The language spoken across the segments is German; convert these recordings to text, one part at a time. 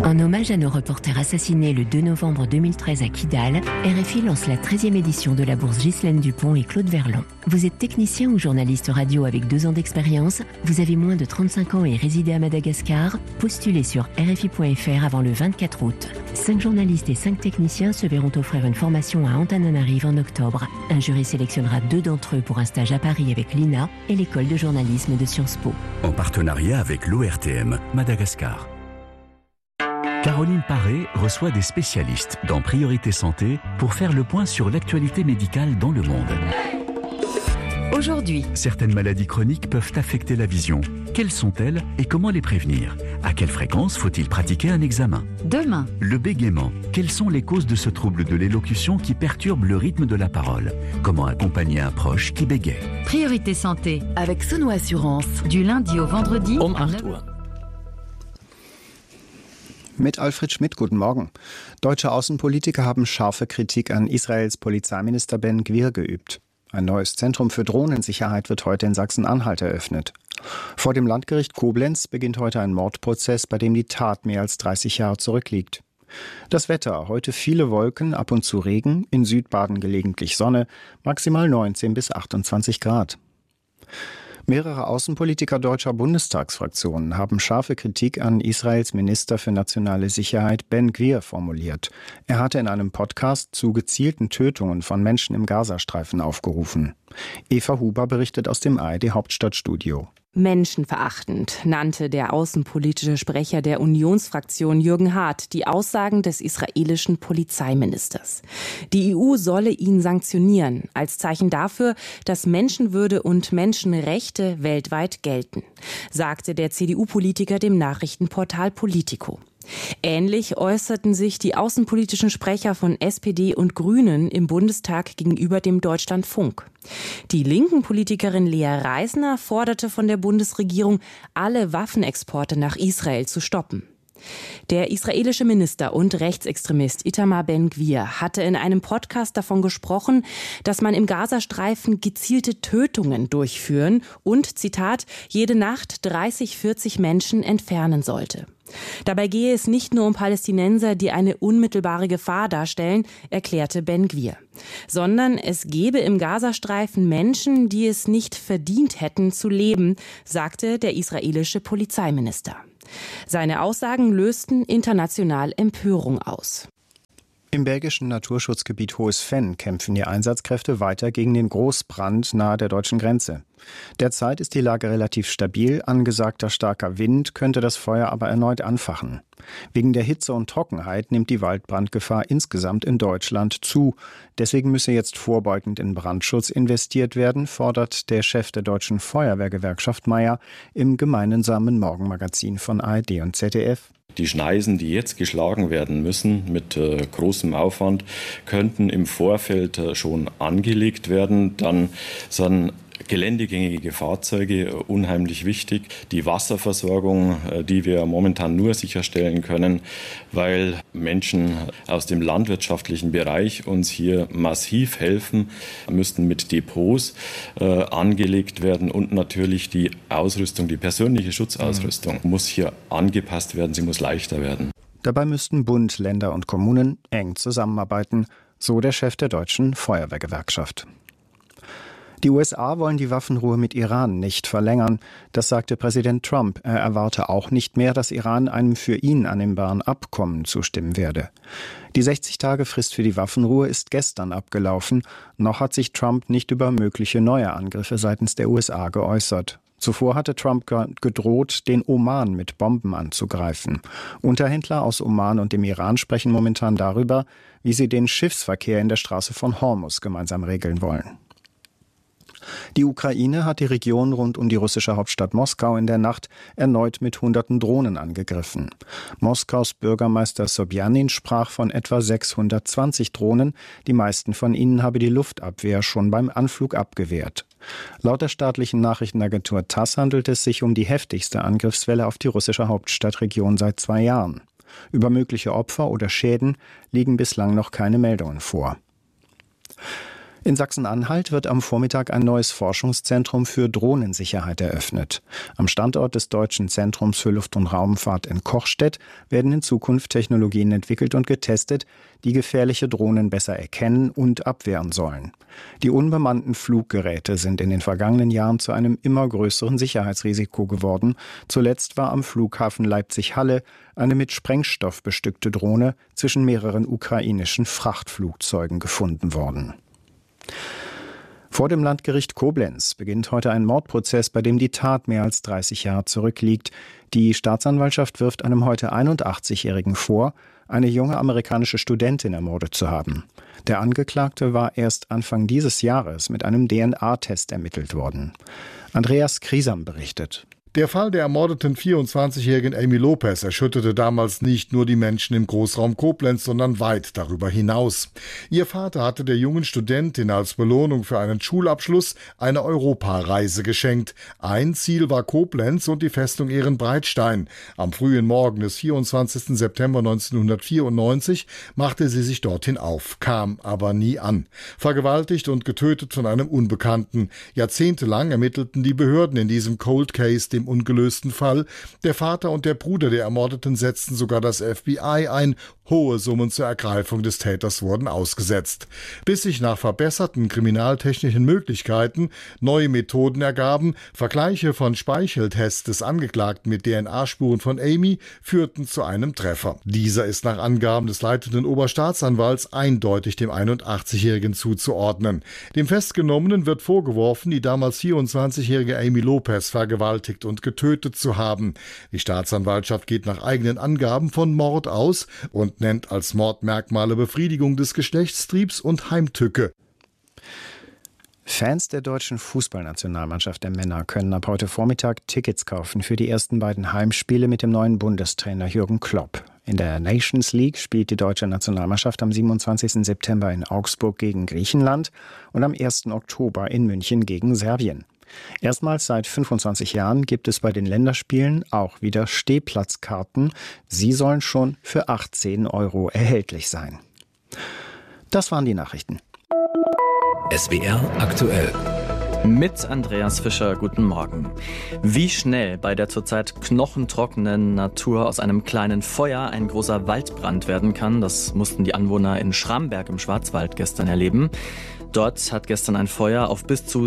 En hommage à nos reporters assassinés le 2 novembre 2013 à Kidal, RFI lance la 13e édition de la bourse Ghislaine Dupont et Claude Verlon. Vous êtes technicien ou journaliste radio avec 2 ans d'expérience, vous avez moins de 35 ans et résidez à Madagascar, postulez sur RFI.fr avant le 24 août. 5 journalistes et 5 techniciens se verront offrir une formation à Antananarive en octobre. Un jury sélectionnera 2 d'entre eux pour un stage à Paris avec l'INA et l'école de journalisme de Sciences Po. En partenariat avec l'ORTM Madagascar. Caroline Paré reçoit des spécialistes dans Priorité Santé pour faire le point sur l'actualité médicale dans le monde. Aujourd'hui, certaines maladies chroniques peuvent affecter la vision. Quelles sont-elles et comment les prévenir? À quelle fréquence faut-il pratiquer un examen? demain, Le bégaiement. Quelles sont les causes de ce trouble de l'élocution qui perturbe le rythme de la parole? Comment accompagner un proche qui bégaie? Priorité Santé avec Sono Assurance, du lundi au vendredi um 8 Uhr. Mit Alfred Schmidt, guten Morgen. Deutsche Außenpolitiker haben scharfe Kritik an Israels Polizeiminister Ben Gvir geübt. Ein neues Zentrum für Drohnensicherheit wird heute in Sachsen-Anhalt eröffnet. Vor dem Landgericht Koblenz beginnt heute ein Mordprozess, bei dem die Tat mehr als 30 Jahre zurückliegt. Das Wetter, heute viele Wolken, ab und zu Regen, in Südbaden gelegentlich Sonne, maximal 19 bis 28 Grad. Mehrere Außenpolitiker deutscher Bundestagsfraktionen haben scharfe Kritik an Israels Minister für nationale Sicherheit Ben Gvir formuliert. Er hatte in einem Podcast zu gezielten Tötungen von Menschen im Gazastreifen aufgerufen. Eva Huber berichtet aus dem ARD-Hauptstadtstudio. Menschenverachtend nannte der außenpolitische Sprecher der Unionsfraktion Jürgen Hart die Aussagen des israelischen Polizeiministers. Die EU solle ihn sanktionieren, als Zeichen dafür, dass Menschenwürde und Menschenrechte weltweit gelten, sagte der CDU-Politiker dem Nachrichtenportal Politico. Ähnlich äußerten sich die außenpolitischen Sprecher von SPD und Grünen im Bundestag gegenüber dem Deutschlandfunk. Die linken Politikerin Lea Reisner forderte von der Bundesregierung, alle Waffenexporte nach Israel zu stoppen. Der israelische Minister und Rechtsextremist Itamar Ben Gvir hatte in einem Podcast davon gesprochen, dass man im Gazastreifen gezielte Tötungen durchführen und, Zitat, jede Nacht 40 Menschen entfernen sollte. Dabei gehe es nicht nur um Palästinenser, die eine unmittelbare Gefahr darstellen, erklärte Ben Gvir, sondern es gebe im Gazastreifen Menschen, die es nicht verdient hätten zu leben, sagte der israelische Polizeiminister. Seine Aussagen lösten international Empörung aus. Im belgischen Naturschutzgebiet Hohes Venn kämpfen die Einsatzkräfte weiter gegen den Großbrand nahe der deutschen Grenze. Derzeit ist die Lage relativ stabil, angesagter starker Wind könnte das Feuer aber erneut anfachen. Wegen der Hitze und Trockenheit nimmt die Waldbrandgefahr insgesamt in Deutschland zu. Deswegen müsse jetzt vorbeugend in Brandschutz investiert werden, fordert der Chef der Deutschen Feuerwehrgewerkschaft Meier im gemeinsamen Morgenmagazin von ARD und ZDF. Die Schneisen, die jetzt geschlagen werden müssen, mit großem Aufwand, könnten im Vorfeld schon angelegt werden. Dann sind geländegängige Fahrzeuge unheimlich wichtig. Die Wasserversorgung, die wir momentan nur sicherstellen können, weil Menschen aus dem landwirtschaftlichen Bereich uns hier massiv helfen, müssten mit Depots angelegt werden und natürlich die Ausrüstung, die persönliche Schutzausrüstung muss hier angepasst werden, sie muss leichter werden. Dabei müssten Bund, Länder und Kommunen eng zusammenarbeiten, so der Chef der Deutschen Feuerwehrgewerkschaft. Die USA wollen die Waffenruhe mit Iran nicht verlängern. Das sagte Präsident Trump. Er erwarte auch nicht mehr, dass Iran einem für ihn annehmbaren Abkommen zustimmen werde. Die 60-Tage-Frist für die Waffenruhe ist gestern abgelaufen. Noch hat sich Trump nicht über mögliche neue Angriffe seitens der USA geäußert. Zuvor hatte Trump gedroht, den Oman mit Bomben anzugreifen. Unterhändler aus Oman und dem Iran sprechen momentan darüber, wie sie den Schiffsverkehr in der Straße von Hormuz gemeinsam regeln wollen. Die Ukraine hat die Region rund um die russische Hauptstadt Moskau in der Nacht erneut mit hunderten Drohnen angegriffen. Moskaus Bürgermeister Sobjanin sprach von etwa 620 Drohnen. Die meisten von ihnen habe die Luftabwehr schon beim Anflug abgewehrt. Laut der staatlichen Nachrichtenagentur TASS handelt es sich um die heftigste Angriffswelle auf die russische Hauptstadtregion seit 2 Jahren. Über mögliche Opfer oder Schäden liegen bislang noch keine Meldungen vor. In Sachsen-Anhalt wird am Vormittag ein neues Forschungszentrum für Drohnensicherheit eröffnet. Am Standort des Deutschen Zentrums für Luft- und Raumfahrt in Kochstedt werden in Zukunft Technologien entwickelt und getestet, die gefährliche Drohnen besser erkennen und abwehren sollen. Die unbemannten Fluggeräte sind in den vergangenen Jahren zu einem immer größeren Sicherheitsrisiko geworden. Zuletzt war am Flughafen Leipzig-Halle eine mit Sprengstoff bestückte Drohne zwischen mehreren ukrainischen Frachtflugzeugen gefunden worden. Vor dem Landgericht Koblenz beginnt heute ein Mordprozess, bei dem die Tat mehr als 30 Jahre zurückliegt. Die Staatsanwaltschaft wirft einem heute 81-Jährigen vor, eine junge amerikanische Studentin ermordet zu haben. Der Angeklagte war erst Anfang dieses Jahres mit einem DNA-Test ermittelt worden. Andreas Kriesam berichtet. Der Fall der ermordeten 24-jährigen Amy Lopez erschütterte damals nicht nur die Menschen im Großraum Koblenz, sondern weit darüber hinaus. Ihr Vater hatte der jungen Studentin als Belohnung für einen Schulabschluss eine Europareise geschenkt. Ein Ziel war Koblenz und die Festung Ehrenbreitstein. Am frühen Morgen des 24. September 1994 machte sie sich dorthin auf, kam aber nie an. Vergewaltigt und getötet von einem Unbekannten. Jahrzehntelang ermittelten die Behörden in diesem Cold Case, dem ungelösten Fall. Der Vater und der Bruder der Ermordeten setzten sogar das FBI ein. Hohe Summen zur Ergreifung des Täters wurden ausgesetzt. Bis sich nach verbesserten kriminaltechnischen Möglichkeiten neue Methoden ergaben, Vergleiche von Speicheltests des Angeklagten mit DNA-Spuren von Amy führten zu einem Treffer. Dieser ist nach Angaben des leitenden Oberstaatsanwalts eindeutig dem 81-Jährigen zuzuordnen. Dem Festgenommenen wird vorgeworfen, die damals 24-jährige Amy Lopez vergewaltigt und getötet zu haben. Die Staatsanwaltschaft geht nach eigenen Angaben von Mord aus und nennt als Mordmerkmale Befriedigung des Geschlechtstriebs und Heimtücke. Fans der deutschen Fußballnationalmannschaft der Männer können ab heute Vormittag Tickets kaufen für die ersten beiden Heimspiele mit dem neuen Bundestrainer Jürgen Klopp. In der Nations League spielt die deutsche Nationalmannschaft am 27. September in Augsburg gegen Griechenland und am 1. Oktober in München gegen Serbien. Erstmals seit 25 Jahren gibt es bei den Länderspielen auch wieder Stehplatzkarten. Sie sollen schon für 18 € erhältlich sein. Das waren die Nachrichten. SWR aktuell. Mit Andreas Fischer, guten Morgen. Wie schnell bei der zurzeit knochentrockenen Natur aus einem kleinen Feuer ein großer Waldbrand werden kann, das mussten die Anwohner in Schramberg im Schwarzwald gestern erleben. Dort hat gestern ein Feuer auf bis zu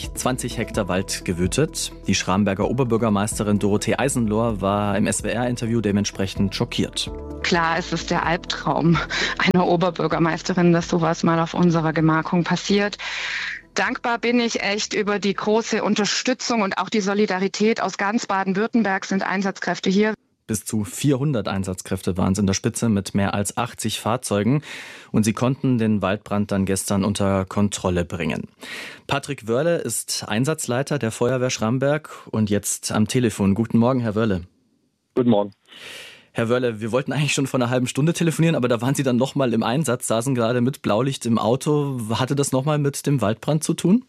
20 Hektar Wald gewütet. Die Schramberger Oberbürgermeisterin Dorothee Eisenlohr war im SWR-Interview dementsprechend schockiert. Klar, es ist der Albtraum einer Oberbürgermeisterin, dass sowas mal auf unserer Gemarkung passiert. Dankbar bin ich echt über die große Unterstützung und auch die Solidarität aus ganz Baden-Württemberg sind Einsatzkräfte hier. Bis zu 400 Einsatzkräfte waren es in der Spitze mit mehr als 80 Fahrzeugen und sie konnten den Waldbrand dann gestern unter Kontrolle bringen. Patrick Wörle ist Einsatzleiter der Feuerwehr Schramberg und jetzt am Telefon. Guten Morgen, Herr Wörle. Guten Morgen. Herr Wörle, wir wollten eigentlich schon vor einer halben Stunde telefonieren, aber da waren Sie dann nochmal im Einsatz, saßen gerade mit Blaulicht im Auto. Hatte das nochmal mit dem Waldbrand zu tun?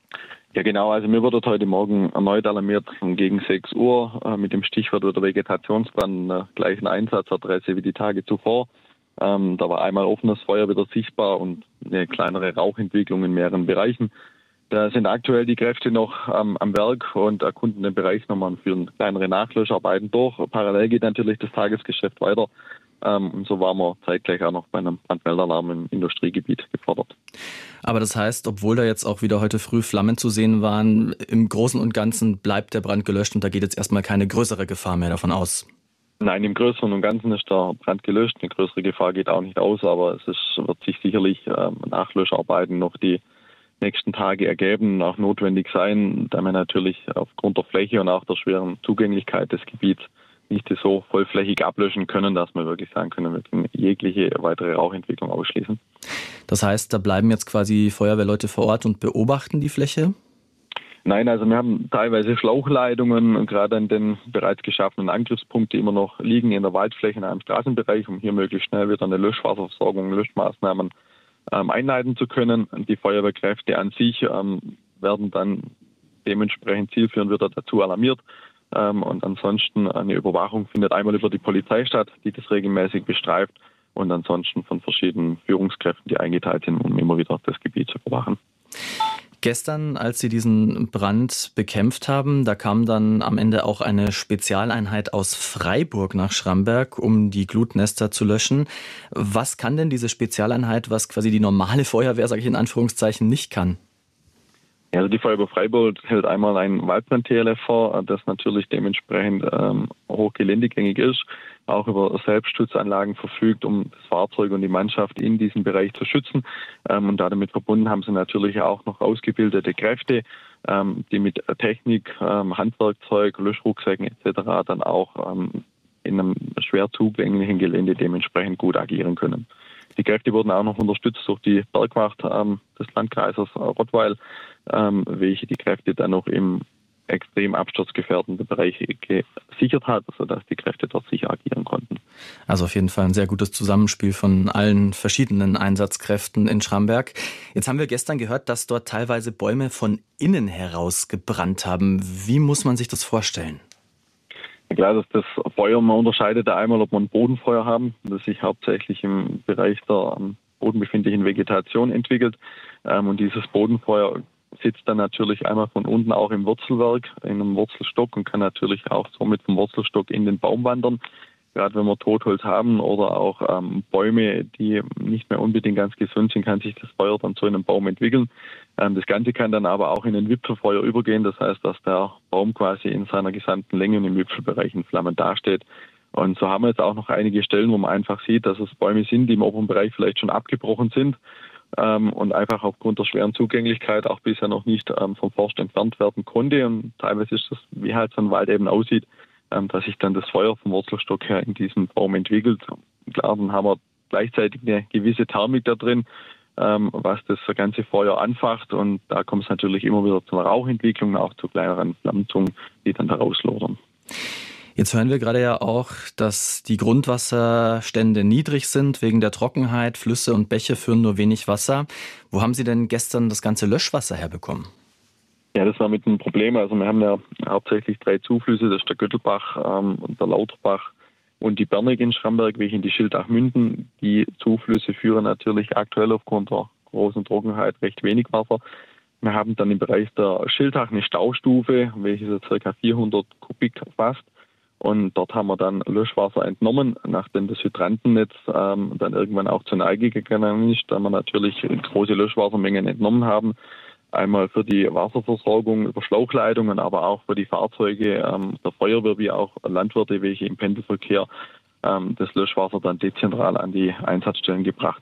Ja genau, also mir wurde heute Morgen erneut alarmiert gegen 6 Uhr mit dem Stichwort wieder Vegetationsbrand, gleichen Einsatzadresse wie die Tage zuvor. Da war einmal offenes Feuer wieder sichtbar und eine kleinere Rauchentwicklung in mehreren Bereichen. Da sind aktuell die Kräfte noch am Werk und erkunden den Bereich nochmal und führen kleinere Nachlöscharbeiten durch. Parallel geht natürlich das Tagesgeschäft weiter. Und so waren wir zeitgleich auch noch bei einem Brandmeldalarm im Industriegebiet gefordert. Aber das heißt, obwohl da jetzt auch wieder heute früh Flammen zu sehen waren, im Großen und Ganzen bleibt der Brand gelöscht und da geht jetzt erstmal keine größere Gefahr mehr davon aus? Nein, im Größeren und Ganzen ist der Brand gelöscht. Eine größere Gefahr geht auch nicht aus, aber wird sich sicherlich Nachlöscharbeiten noch die nächsten Tage ergeben, auch notwendig sein, da wir natürlich aufgrund der Fläche und auch der schweren Zugänglichkeit des Gebiets nicht so vollflächig ablöschen können, dass wir wirklich sagen können, wir können jegliche weitere Rauchentwicklung ausschließen. Das heißt, da bleiben jetzt quasi Feuerwehrleute vor Ort und beobachten die Fläche? Nein, also wir haben teilweise Schlauchleitungen, gerade an den bereits geschaffenen Angriffspunkten immer noch liegen in der Waldfläche in einem Straßenbereich, um hier möglichst schnell wieder eine Löschwasserversorgung, Löschmaßnahmen einleiten zu können. Die Feuerwehrkräfte an sich werden dann dementsprechend zielführend wieder dazu alarmiert. Und ansonsten eine Überwachung findet einmal über die Polizei statt, die das regelmäßig bestreift. und ansonsten von verschiedenen Führungskräften, die eingeteilt sind, um immer wieder das Gebiet zu überwachen. Gestern, als Sie diesen Brand bekämpft haben, da kam dann am Ende auch eine Spezialeinheit aus Freiburg nach Schramberg, um die Glutnester zu löschen. Was kann denn diese Spezialeinheit, was quasi die normale Feuerwehr, sage ich in Anführungszeichen, nicht kann? Ja, also die Feuerwehr Freiburg hält einmal ein Waldbrand-TLF vor, das natürlich dementsprechend hochgeländegängig ist, auch über Selbstschutzanlagen verfügt, um das Fahrzeug und die Mannschaft in diesem Bereich zu schützen. Und damit verbunden haben sie natürlich auch noch ausgebildete Kräfte, die mit Technik, Handwerkzeug, Löschrucksäcken etc. dann auch in einem schwer zugänglichen Gelände dementsprechend gut agieren können. Die Kräfte wurden auch noch unterstützt durch die Bergwacht des Landkreises Rottweil, welche die Kräfte dann noch im extrem absturzgefährdenden Bereich gesichert hat, sodass die Kräfte dort sicher agieren konnten. Also auf jeden Fall ein sehr gutes Zusammenspiel von allen verschiedenen Einsatzkräften in Schramberg. Jetzt haben wir gestern gehört, dass dort teilweise Bäume von innen heraus gebrannt haben. Wie muss man sich das vorstellen? Ja, klar, das Feuer, man unterscheidet da einmal, ob man ein Bodenfeuer haben, das sich hauptsächlich im Bereich der am Boden befindlichen Vegetation entwickelt. Und dieses Bodenfeuer sitzt dann natürlich einmal von unten auch im Wurzelwerk, in einem Wurzelstock und kann natürlich auch somit vom Wurzelstock in den Baum wandern. Gerade wenn wir Totholz haben oder auch Bäume, die nicht mehr unbedingt ganz gesund sind, kann sich das Feuer dann zu einem Baum entwickeln. Das Ganze kann dann aber auch in ein Wipfelfeuer übergehen. Das heißt, dass der Baum quasi in seiner gesamten Länge und im Wipfelbereich in Flammen dasteht. Und so haben wir jetzt auch noch einige Stellen, wo man einfach sieht, dass es Bäume sind, die im oberen Bereich vielleicht schon abgebrochen sind und einfach aufgrund der schweren Zugänglichkeit auch bisher noch nicht vom Forst entfernt werden konnte. Und teilweise ist das, wie halt so ein Wald eben aussieht, dass sich dann das Feuer vom Wurzelstock her in diesem Baum entwickelt. Klar, dann haben wir gleichzeitig eine gewisse Thermik da drin, was das ganze Feuer anfacht. Und da kommt es natürlich immer wieder zu einer Rauchentwicklung, auch zu kleineren Flammenzungen, die dann da rauslodern. Jetzt hören wir gerade ja auch, dass die Grundwasserstände niedrig sind wegen der Trockenheit. Flüsse und Bäche führen nur wenig Wasser. Wo haben Sie denn gestern das ganze Löschwasser herbekommen? Ja, das war mit einem Problem. Also wir haben ja hauptsächlich 3 Zuflüsse, das ist der Göttelbach, der Lauterbach und die Bernig in Schramberg, welche in die Schildach münden. Die Zuflüsse führen natürlich aktuell aufgrund der großen Trockenheit recht wenig Wasser. Wir haben dann im Bereich der Schildach eine Staustufe, welche so ca. 400 Kubik fasst. Und dort haben wir dann Löschwasser entnommen, nachdem das Hydrantennetz dann irgendwann auch zur Neige gegangen ist, da wir natürlich große Löschwassermengen entnommen haben. Einmal für die Wasserversorgung über Schlauchleitungen, aber auch für die Fahrzeuge der Feuerwehr wie auch Landwirte, welche im Pendelverkehr das Löschwasser dann dezentral an die Einsatzstellen gebracht